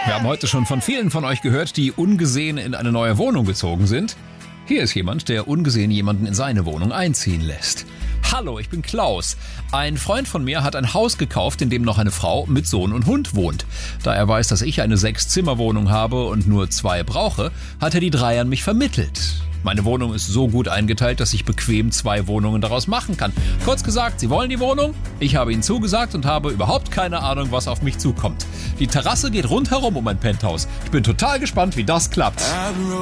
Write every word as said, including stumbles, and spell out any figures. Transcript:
Wir haben heute schon von vielen von euch gehört, die ungesehen in eine neue Wohnung gezogen sind. Hier ist jemand, der ungesehen jemanden in seine Wohnung einziehen lässt. Hallo, ich bin Klaus. Ein Freund von mir hat ein Haus gekauft, in dem noch eine Frau mit Sohn und Hund wohnt. Da er weiß, dass ich eine Sechs-Zimmer-Wohnung habe und nur zwei brauche, hat er die drei an mich vermittelt. Meine Wohnung ist so gut eingeteilt, dass ich bequem zwei Wohnungen daraus machen kann. Kurz gesagt, sie wollen die Wohnung, ich habe ihnen zugesagt und habe überhaupt keine Ahnung, was auf mich zukommt. Die Terrasse geht rundherum um mein Penthouse. Ich bin total gespannt, wie das klappt.